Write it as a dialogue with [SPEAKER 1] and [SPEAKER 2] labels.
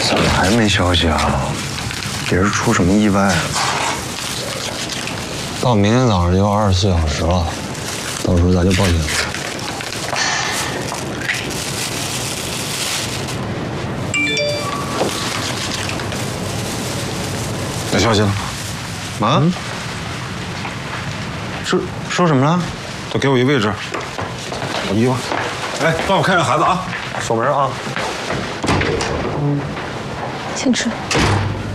[SPEAKER 1] 怎么还没消息啊？别是出什么意外了？
[SPEAKER 2] 到明天早上就24小时了，到时候咱就报警。
[SPEAKER 3] 有消息了？
[SPEAKER 1] 啊？说什么了？
[SPEAKER 3] 都给我一位置。我衣服。哎，帮我看看孩子啊，锁门啊。
[SPEAKER 4] 请吃。